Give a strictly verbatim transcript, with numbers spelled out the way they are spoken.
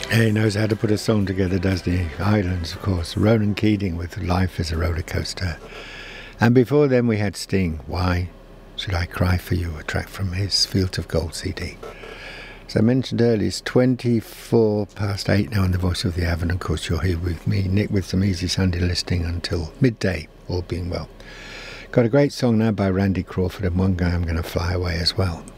He knows how to put a song together, doesn't he? Islands, of course. Ronan Keating with Life is a Roller Coaster. And before then we had Sting, Why Should I Cry For You, a track from his Fields of Gold C D. As I mentioned earlier, it's twenty-four past eight now on The Voice of the Avon. Of course, you're here with me, Nick, with some easy Sunday listening until midday, all being well. Got a great song now by Randy Crawford, and one guy I'm going to fly away as well.